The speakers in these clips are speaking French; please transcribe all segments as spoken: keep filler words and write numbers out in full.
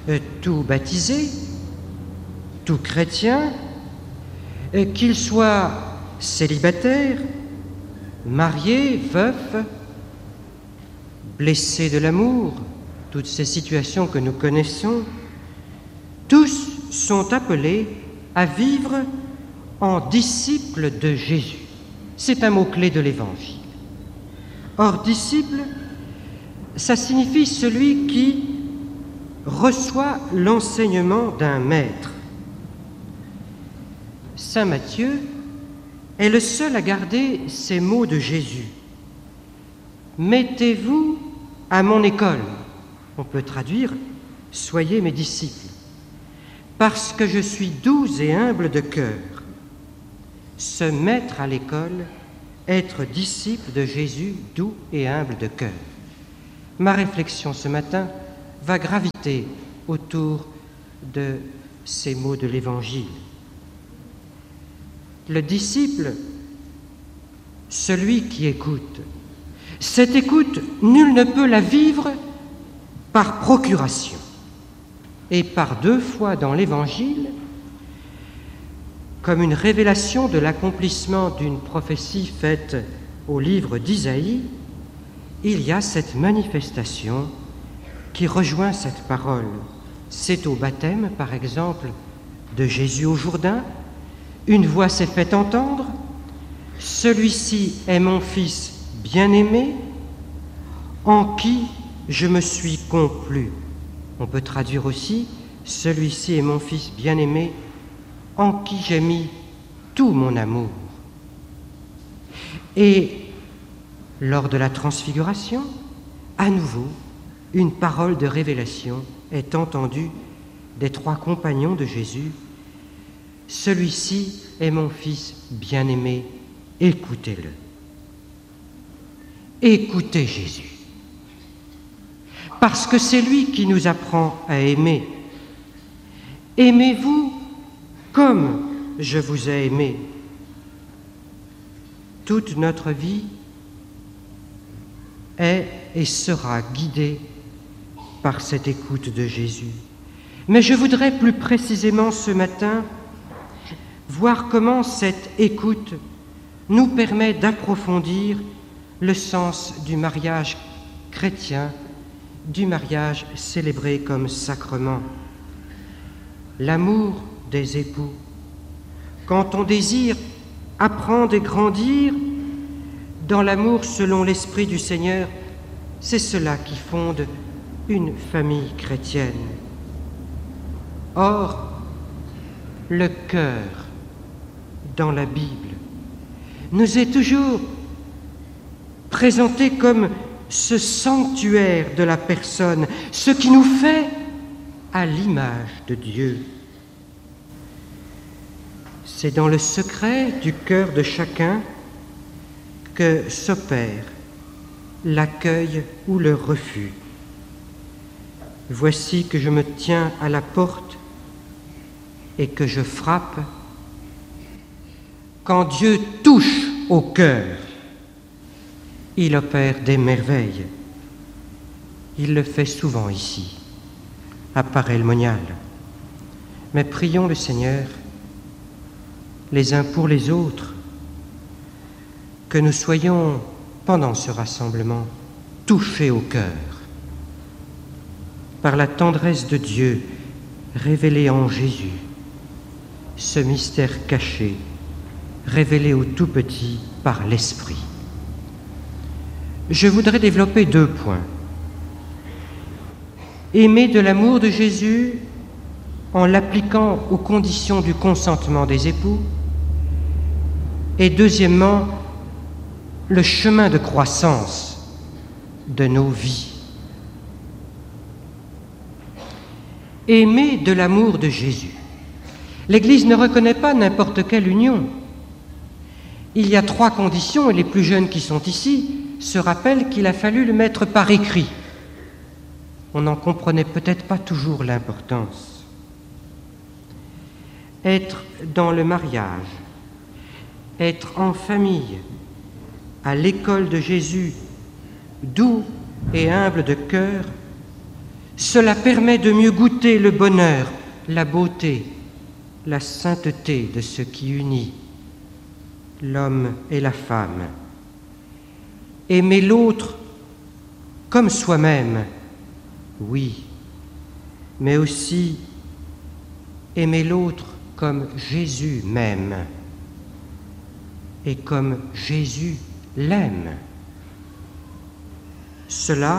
euh, tout baptisé, tout chrétien, euh, qu'il soit célibataire, marié, veuf, blessé de l'amour, toutes ces situations que nous connaissons, tous sont appelés à vivre en disciples de Jésus. C'est un mot-clé de l'Évangile. Or, disciple, ça signifie celui qui reçoit l'enseignement d'un maître. Saint Matthieu est le seul à garder ces mots de Jésus. « Mettez-vous à mon école ». On peut traduire « Soyez mes disciples ». Parce que je suis doux et humble de cœur. Se mettre à l'école, être disciple de Jésus doux et humble de cœur. Ma réflexion ce matin va graviter autour de ces mots de l'Évangile. Le disciple, celui qui écoute, cette écoute, nul ne peut la vivre par procuration. Et par deux fois dans l'Évangile, comme une révélation de l'accomplissement d'une prophétie faite au livre d'Isaïe, il y a cette manifestation qui rejoint cette parole. C'est au baptême, par exemple, de Jésus au Jourdain, une voix s'est fait entendre, « Celui-ci est mon Fils bien-aimé, en qui je me suis complu. » On peut traduire aussi « Celui-ci est mon Fils bien-aimé, en qui j'ai mis tout mon amour. » Et lors de la transfiguration, à nouveau, une parole de révélation est entendue des trois compagnons de Jésus. « Celui-ci est mon Fils bien-aimé, écoutez-le. » Écoutez Jésus. Parce que c'est lui qui nous apprend à aimer. Aimez-vous comme je vous ai aimé. Toute notre vie est et sera guidée par cette écoute de Jésus. Mais je voudrais plus précisément ce matin voir comment cette écoute nous permet d'approfondir le sens du mariage chrétien, du mariage célébré comme sacrement. L'amour des époux. Quand on désire apprendre et grandir dans l'amour selon l'Esprit du Seigneur, c'est cela qui fonde une famille chrétienne. Or, le cœur dans la Bible nous est toujours présenté comme ce sanctuaire de la personne, ce qui nous fait à l'image de Dieu. C'est dans le secret du cœur de chacun que s'opère l'accueil ou le refus. Voici que je me tiens à la porte et que je frappe. Quand Dieu touche au cœur, il opère des merveilles. Il le fait souvent ici, à Paray-le-Monial. Mais prions le Seigneur, les uns pour les autres, que nous soyons, pendant ce rassemblement, touchés au cœur par la tendresse de Dieu révélée en Jésus, ce mystère caché, révélé au tout petit par l'Esprit. Je voudrais développer deux points. Aimer de l'amour de Jésus en l'appliquant aux conditions du consentement des époux, et deuxièmement, le chemin de croissance de nos vies. Aimer de l'amour de Jésus. L'Église ne reconnaît pas n'importe quelle union. Il y a trois conditions, et les plus jeunes qui sont ici se rappellent qu'il a fallu le mettre par écrit. On n'en comprenait peut-être pas toujours l'importance. Être dans le mariage, être en famille, à l'école de Jésus, doux et humble de cœur, Cela permet de mieux goûter le bonheur, la beauté, la sainteté de ce qui unit l'homme et la femme. Aimer l'autre comme soi-même, oui, mais aussi aimer l'autre comme Jésus m'aime et comme Jésus l'aime. Cela,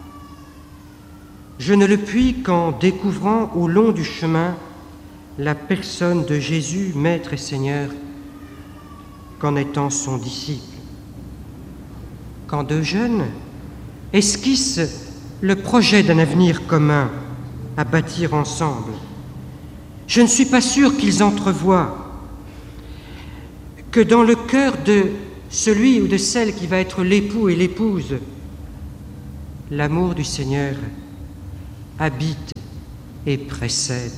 je ne le puis qu'en découvrant au long du chemin la personne de Jésus, Maître et Seigneur, qu'en étant son disciple. Quand deux jeunes esquissent le projet d'un avenir commun à bâtir ensemble, je ne suis pas sûr qu'ils entrevoient que dans le cœur de celui ou de celle qui va être l'époux et l'épouse, l'amour du Seigneur habite et précède.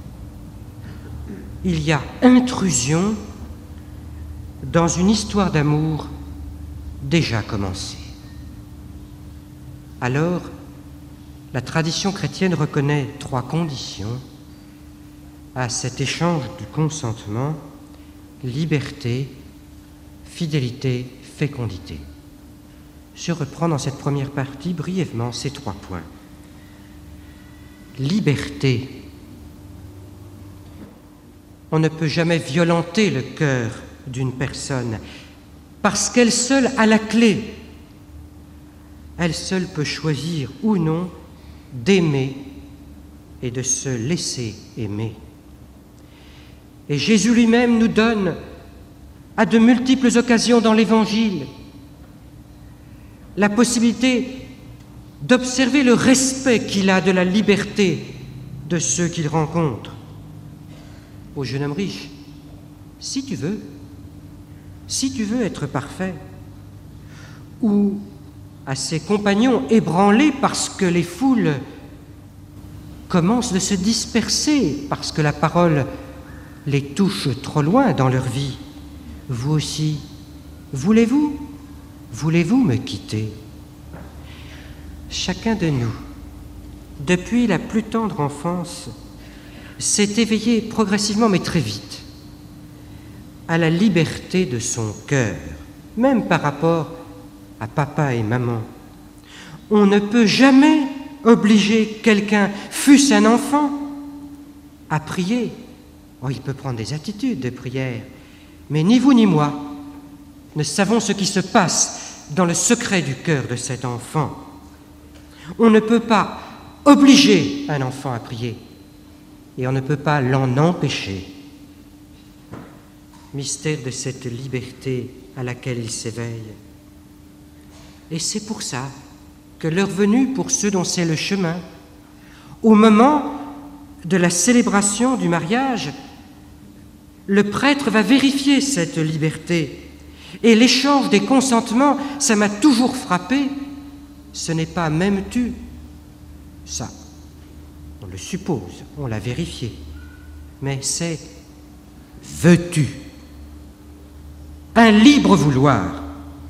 Il y a intrusion dans une histoire d'amour déjà commencée. Alors, la tradition chrétienne reconnaît trois conditions à cet échange du consentement: liberté, fidélité, fécondité. Je reprends dans cette première partie brièvement ces trois points. Liberté. On ne peut jamais violenter le cœur d'une personne parce qu'elle seule a la clé. Elle seule peut choisir ou non d'aimer et de se laisser aimer. Et Jésus lui-même nous donne à de multiples occasions dans l'Évangile la possibilité d'observer le respect qu'il a de la liberté de ceux qu'il rencontre. Au jeune homme riche, si tu veux, si tu veux être parfait, ou à ses compagnons ébranlés parce que les foules commencent de se disperser, parce que la parole les touche trop loin dans leur vie. Vous aussi, voulez-vous, voulez-vous me quitter? Chacun de nous, depuis la plus tendre enfance, s'est éveillé progressivement, mais très vite, à la liberté de son cœur, même par rapport à papa et maman. On ne peut jamais obliger quelqu'un, fût-ce un enfant, à prier. Oh, il peut prendre des attitudes de prière, mais ni vous ni moi ne savons ce qui se passe dans le secret du cœur de cet enfant. On ne peut pas obliger un enfant à prier et on ne peut pas l'en empêcher. Mystère de cette liberté à laquelle il s'éveille. Et c'est pour ça que l'heure venue, pour ceux dont c'est le chemin, au moment de la célébration du mariage, le prêtre va vérifier cette liberté. Et l'échange des consentements, ça m'a toujours frappé. Ce n'est pas « m'aimes-tu » ça, on le suppose, on l'a vérifié. Mais c'est « veux-tu » un libre vouloir.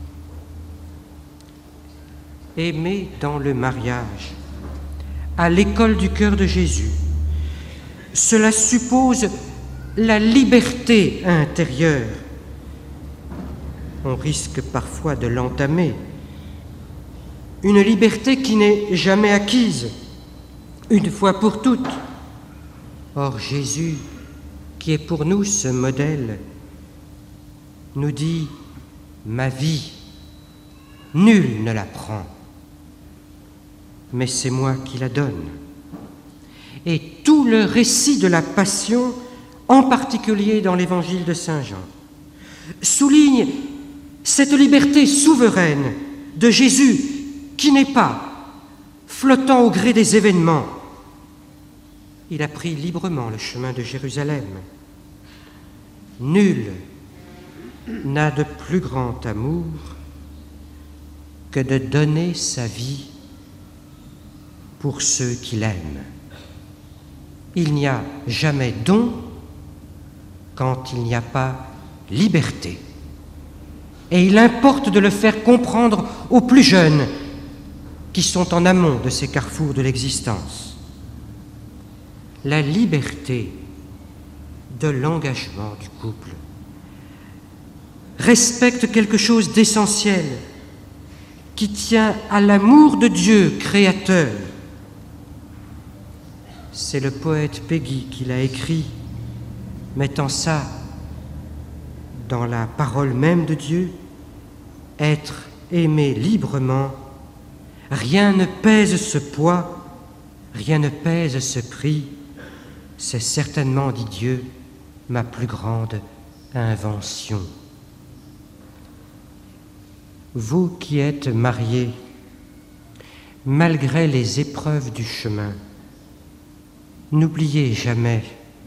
Aimer dans le mariage, à l'école du cœur de Jésus, cela suppose la liberté intérieure. On risque parfois de l'entamer. Une liberté qui n'est jamais acquise, une fois pour toutes. Or Jésus, qui est pour nous ce modèle, nous dit « Ma vie, nul ne la prend, mais c'est moi qui la donne. » Et tout le récit de la Passion, en particulier dans l'Évangile de Saint Jean, souligne cette liberté souveraine de Jésus qui n'est pas flottant au gré des événements. Il a pris librement le chemin de Jérusalem. Nul n'a de plus grand amour que de donner sa vie pour ceux qu'il aime. Il n'y a jamais don quand il n'y a pas liberté. Et il importe de le faire comprendre aux plus jeunes qui sont en amont de ces carrefours de l'existence. La liberté de l'engagement du couple respecte quelque chose d'essentiel qui tient à l'amour de Dieu créateur. C'est le poète Péguy qui l'a écrit, mettant ça dans la parole même de Dieu. Être aimé librement, rien ne pèse ce poids, rien ne pèse ce prix, c'est certainement, dit Dieu, ma plus grande invention. Vous qui êtes mariés, malgré les épreuves du chemin, n'oubliez jamais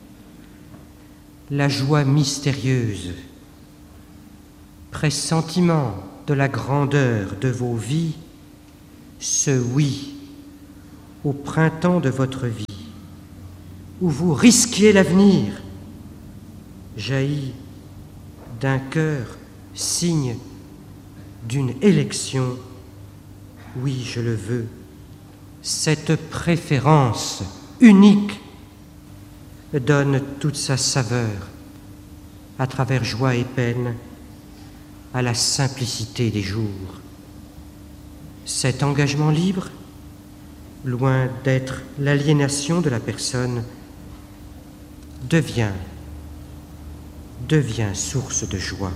la joie mystérieuse, pressentiment de la grandeur de vos vies, ce oui au printemps de votre vie, où vous risquiez l'avenir, jaillit d'un cœur signe d'une élection. Oui, je le veux, cette préférence unique donne toute sa saveur à travers joie et peine à la simplicité des jours. Cet engagement libre, loin d'être l'aliénation de la personne, devient, devient source de joie.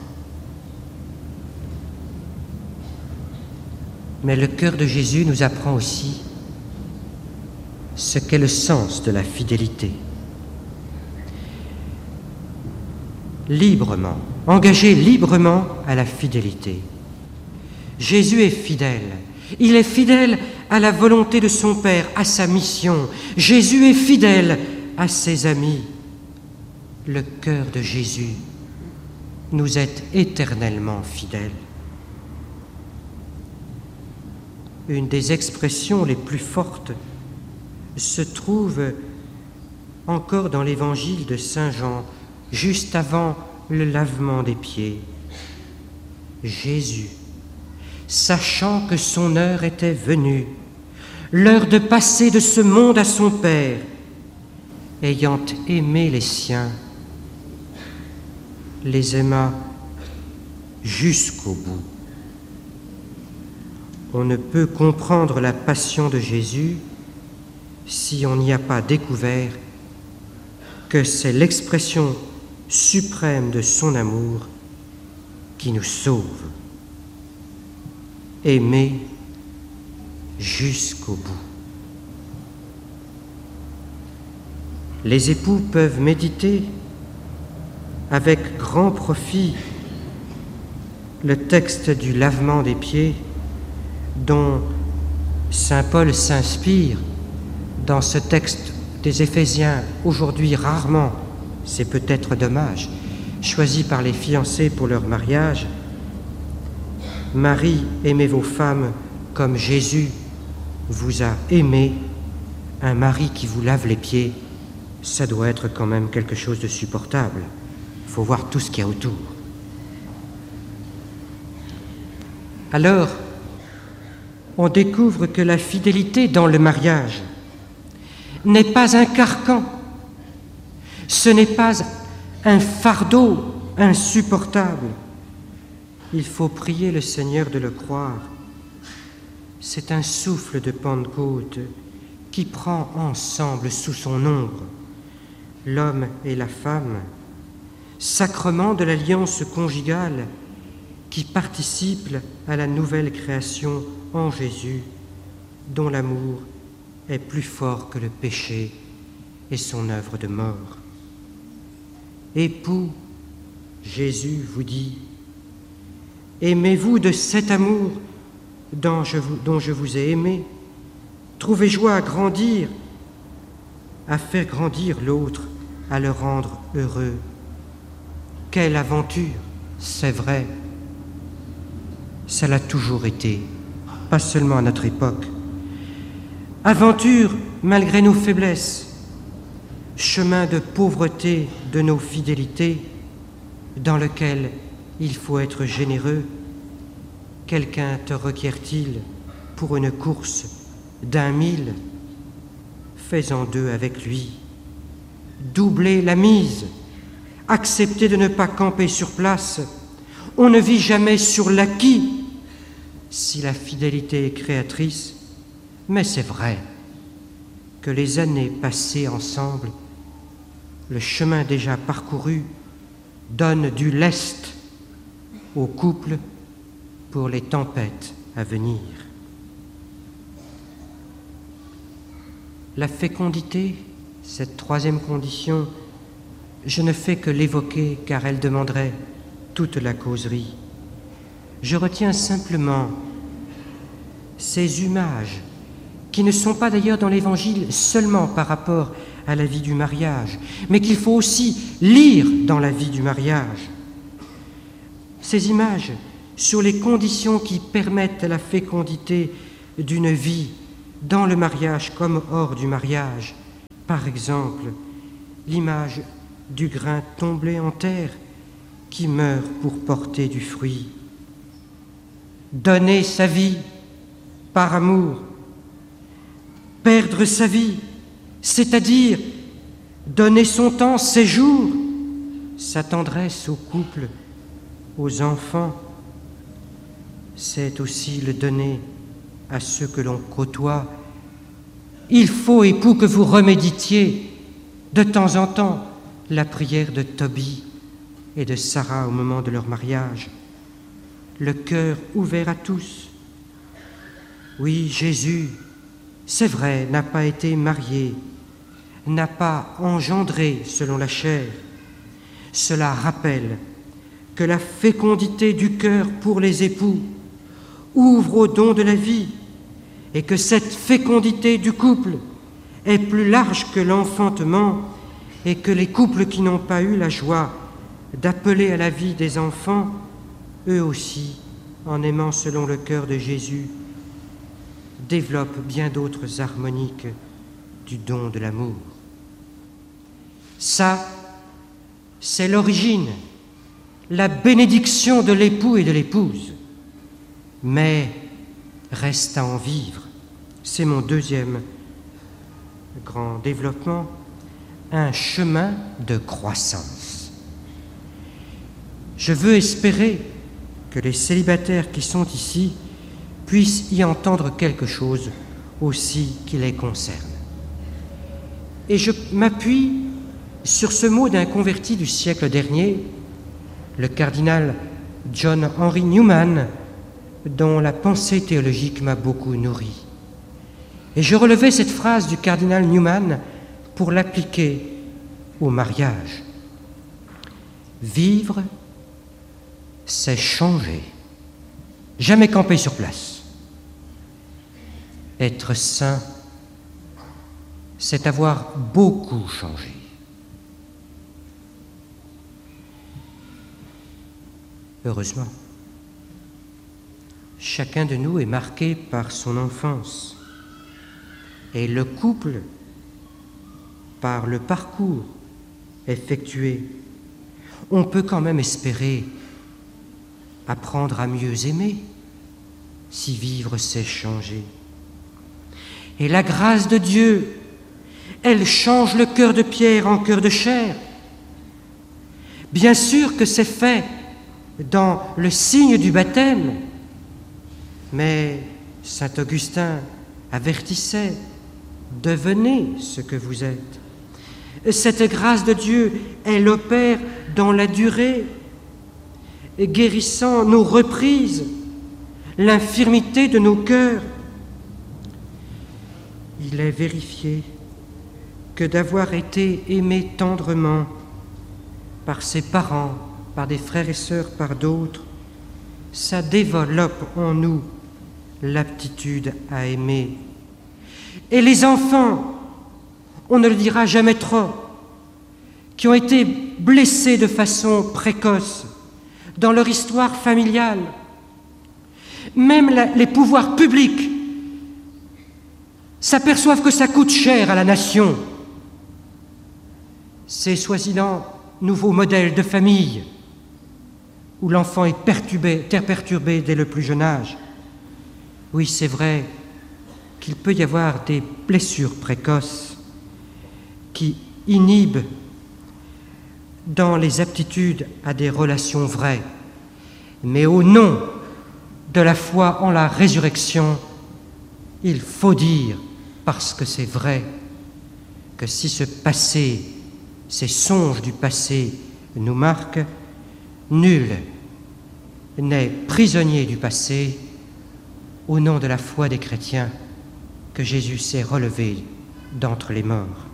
Mais le cœur de Jésus nous apprend aussi ce qu'est le sens de la fidélité. Librement, engagé librement à la fidélité. Jésus est fidèle. Il est fidèle à la volonté de son Père, à sa mission. Jésus est fidèle à ses amis. Le cœur de Jésus nous est éternellement fidèle. Une des expressions les plus fortes se trouve encore dans l'évangile de Saint Jean, juste avant le lavement des pieds. Jésus, sachant que son heure était venue, l'heure de passer de ce monde à son Père, ayant aimé les siens, les aima jusqu'au bout. On ne peut comprendre la passion de Jésus si on n'y a pas découvert que c'est l'expression suprême de son amour qui nous sauve. Aimer jusqu'au bout. Les époux peuvent méditer avec grand profit le texte du lavement des pieds dont saint Paul s'inspire dans ce texte des Éphésiens, aujourd'hui rarement, c'est peut-être dommage, choisi par les fiancés pour leur mariage. Marie, aimez vos femmes comme Jésus vous a aimé. Un mari qui vous lave les pieds, ça doit être quand même quelque chose de supportable. Il faut voir tout ce qu'il y a autour. Alors, on découvre que la fidélité dans le mariage n'est pas un carcan, ce n'est pas un fardeau insupportable. Il faut prier le Seigneur de le croire. C'est un souffle de Pentecôte qui prend ensemble sous son ombre l'homme et la femme, sacrement de l'alliance conjugale qui participe à la nouvelle création en Jésus, dont l'amour est plus fort que le péché et son œuvre de mort. Époux, Jésus vous dit, aimez-vous de cet amour dont je vous, dont je vous ai aimé, trouvez joie à grandir, à faire grandir l'autre, à le rendre heureux. Quelle aventure, c'est vrai, ça l'a toujours été, pas seulement à notre époque. Aventure malgré nos faiblesses, chemin de pauvreté de nos fidélités, dans lequel il faut être généreux. Quelqu'un te requiert-il pour une course d'un mille, fais-en deux avec lui. Doublez la mise, acceptez de ne pas camper sur place. On ne vit jamais sur l'acquis si la fidélité est créatrice, mais c'est vrai que les années passées ensemble, le chemin déjà parcouru, donne du lest au couple pour les tempêtes à venir. La fécondité, cette troisième condition, je ne fais que l'évoquer car elle demanderait toute la causerie. Je retiens simplement ces images qui ne sont pas d'ailleurs dans l'Évangile seulement par rapport à la vie du mariage, mais qu'il faut aussi lire dans la vie du mariage. Ces images sur les conditions qui permettent la fécondité d'une vie dans le mariage comme hors du mariage. Par exemple, l'image du grain tombé en terre qui meurt pour porter du fruit. Donner sa vie par amour, perdre sa vie, c'est-à-dire donner son temps, ses jours, sa tendresse au couple, aux enfants, c'est aussi le donner à ceux que l'on côtoie. Il faut, époux, que vous reméditiez de temps en temps la prière de Tobie et de Sarah au moment de leur mariage. Le cœur ouvert à tous. Oui, Jésus, c'est vrai, n'a pas été marié, n'a pas engendré selon la chair. Cela rappelle que la fécondité du cœur pour les époux ouvre au don de la vie et que cette fécondité du couple est plus large que l'enfantement et que les couples qui n'ont pas eu la joie d'appeler à la vie des enfants, eux aussi, en aimant selon le cœur de Jésus, développent bien d'autres harmoniques du don de l'amour. Ça, c'est l'origine, la bénédiction de l'époux et de l'épouse. Mais reste à en vivre. C'est mon deuxième grand développement, un chemin de croissance. Je veux espérer que les célibataires qui sont ici puissent y entendre quelque chose aussi qui les concerne. Et je m'appuie sur ce mot d'un converti du siècle dernier, le cardinal John Henry Newman, dont la pensée théologique m'a beaucoup nourri. Et je relevais cette phrase du cardinal Newman pour l'appliquer au mariage. Vivre, c'est changer, jamais camper sur place. Être saint, c'est avoir beaucoup changé. Heureusement, chacun de nous est marqué par son enfance et le couple par le parcours effectué. On peut quand même espérer apprendre à mieux aimer si vivre c'est changer. Et la grâce de Dieu, elle change le cœur de pierre en cœur de chair. Bien sûr que c'est fait dans le signe du baptême, mais saint Augustin avertissait, devenez ce que vous êtes. Cette grâce de Dieu, elle opère dans la durée, guérissant nos reprises, l'infirmité de nos cœurs. Il est vérifié que d'avoir été aimé tendrement par ses parents, par des frères et sœurs, par d'autres, ça développe en nous l'aptitude à aimer. Et les enfants, on ne le dira jamais trop, qui ont été blessés de façon précoce dans leur histoire familiale, même la, les pouvoirs publics s'aperçoivent que ça coûte cher à la nation. Ces soi-disant nouveaux modèles de famille où l'enfant est perturbé, perturbé dès le plus jeune âge. Oui, c'est vrai qu'il peut y avoir des blessures précoces qui inhibent dans les aptitudes à des relations vraies, mais au nom de la foi en la résurrection, il faut dire, parce que c'est vrai, que si ce passé, ces songes du passé nous marquent, nul n'est prisonnier du passé au nom de la foi des chrétiens que Jésus s'est relevé d'entre les morts.